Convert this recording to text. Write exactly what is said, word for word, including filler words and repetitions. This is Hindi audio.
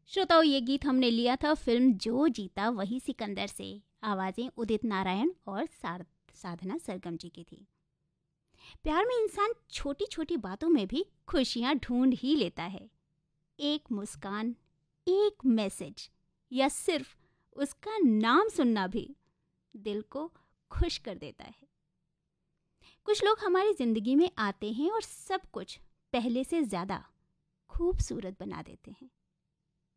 श्रोताओं, ये गीत हमने लिया था फिल्म जो जीता वही सिकंदर से। आवाज़ें उदित नारायण और सार, साधना सरगम जी की थी। प्यार में इंसान छोटी छोटी बातों में भी खुशियाँ ढूंढ ही लेता है। एक मुस्कान, एक मैसेज या सिर्फ उसका नाम सुनना भी दिल को खुश कर देता है। कुछ लोग हमारी जिंदगी में आते हैं और सब कुछ पहले से ज़्यादा खूबसूरत बना देते हैं।